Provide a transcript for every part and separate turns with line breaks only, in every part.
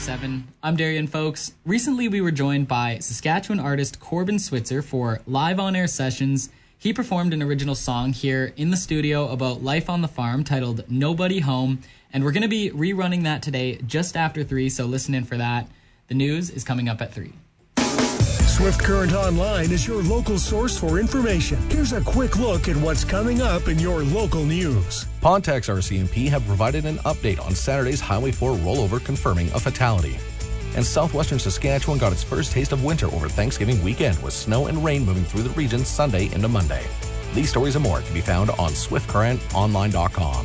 97. I'm Darian, folks. Recently, we were joined by Saskatchewan artist Corbin Switzer for live on-air sessions. He performed an original song here in the studio about life on the farm titled Nobody Home, and we're going to be rerunning that today just after 3, so listen in for that. The news is coming up at 3.
Swift Current Online is your local source for information. Here's a quick look at what's coming up in your local news.
Pontax RCMP have provided an update on Saturday's Highway 4 rollover confirming a fatality. And southwestern Saskatchewan got its first taste of winter over Thanksgiving weekend with snow and rain moving through the region Sunday into Monday. These stories and more can be found on swiftcurrentonline.com.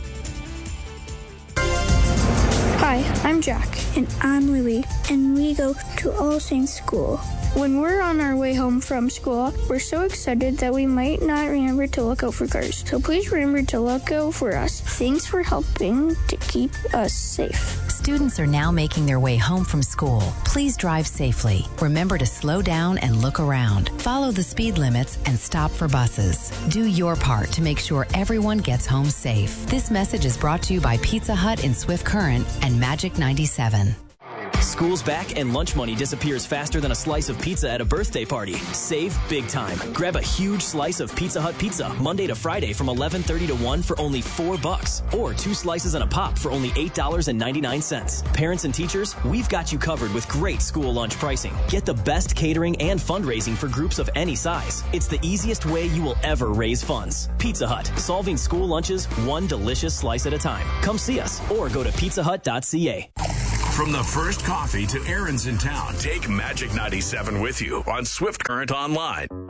Hi, I'm Jack.
And I'm Lily, and we go to All Saints School.
When we're on our way home from school, we're so excited that we might not remember to look out for cars. So please remember to look out for us. Thanks for helping to keep us safe.
Students are now making their way home from school. Please drive safely. Remember to slow down and look around. Follow the speed limits and stop for buses. Do your part to make sure everyone gets home safe. This message is brought to you by Pizza Hut in Swift Current and Magic 97.
School's back and lunch money disappears faster than a slice of pizza at a birthday party. Save big time. Grab a huge slice of Pizza Hut pizza Monday to Friday from 11:30 to 1 for only $4. Or 2 slices and a pop for only $8.99. Parents and teachers, we've got you covered with great school lunch pricing. Get the best catering and fundraising for groups of any size. It's the easiest way you will ever raise funds. Pizza Hut, solving school lunches one delicious slice at a time. Come see us or go to pizzahut.ca.
From the first coffee to errands in town, take Magic 97 with you on Swift Current Online.